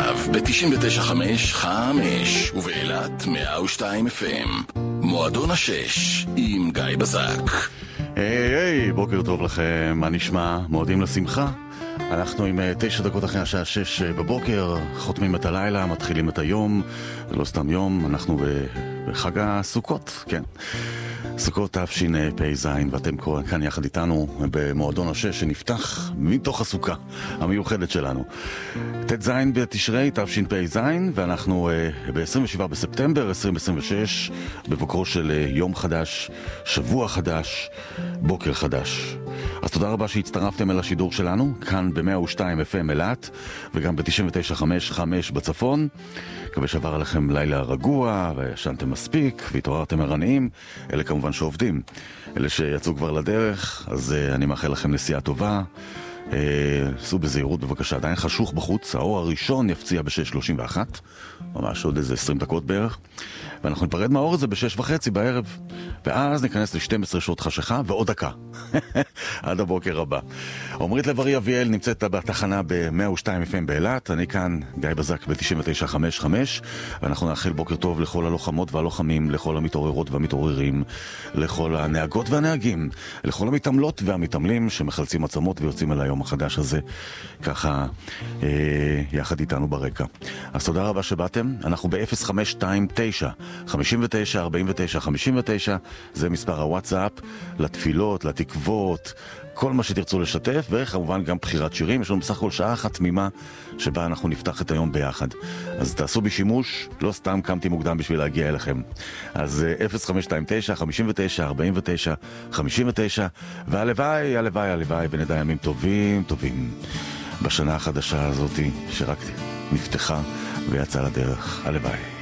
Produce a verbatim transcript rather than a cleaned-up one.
עכשיו ב-תשעים ותשע חמש חמש ובאילת מאה ושתיים אף אם. מועדון השש עם גיא בזק. היי היי, בוקר טוב לכם, מה נשמע? מועדים לשמחה? אנחנו עם תשע דקות אחרי השעה שש בבוקר, חותמים את הלילה, מתחילים את היום, לא סתם יום, אנחנו בחג הסוכות, כן. סוכות תשפ"ז, ואתם כאן יחד איתנו במועדון השש שנפתח מתוך הסוכה המיוחדת שלנו. ט"ז בתשרי תשפ"ז, ואנחנו ב-עשרים ושבעה בספטמבר עשרים עשרים ושש, בבוקרו של יום חדש, שבוע חדש, בוקר חדש. אז תודה רבה שהצטרפתם אל השידור שלנו, כאן ב-מאה ושתיים אף אם אילת, וגם ב-תשעים ותשע חמש חמש בצפון. מקווה שעבר עליכם לילה רגוע, וישנתם מספיק, והתעוררתם ערניים. אלה כמובן שעובדים. אלה שיצאו כבר לדרך, אז uh, אני מאחל לכם נסיעה טובה. Uh, סעו בזהירות בבקשה, עדיין חשוך בחוץ, האור הראשון יפציע ב-שש שלושים ואחת, ממש עוד איזה עשרים דקות בערך, ואנחנו ניפרד מהאור הזה ב-שש וחצי בערב, ואז ניכנס ל-שתים עשרה שעות חשיכה ועוד דקה עד הבוקר הבא. עומרית לב-ארי אביאל נמצאת בתחנה ב-מאה ושתיים אף אם באילת, אני כאן גיא בזק ב-תשעים ותשע חמש חמש, ואנחנו נאחל בוקר טוב לכל הלוחמות והלוחמים, לכל המתעוררות והמתעוררים, לכל הנהגות והנהגים, לכל המתעמלות והמתעמלים שמחלצים עצמות ויוצאים אל היום החדש הזה ככה אה, יחד איתנו ברקע. אז תודה רבה שבאתם. אנחנו ב-אפס חמש שתיים תשע חמישים ותשע ארבעים ותשע חמישים ותשע, זה מספר הוואטסאפ לתפילות, לתקוות, כל מה שתרצו לשתף, וכמובן גם בחירת שירים. יש לנו בסך הכל שעה אחת תמימה שבה אנחנו נפתח את היום ביחד, אז תעשו בשימוש, לא סתם קמתי מוקדם בשביל להגיע אליכם. אז אפס חמש שתיים תשע חמישים ותשע ארבעים ותשע חמישים ותשע, והלוואי הלוואי הלוואי ונדע ימים טובים טובים בשנה החדשה הזאת שרק נפתחה ויצאה לדרך. הלוואי.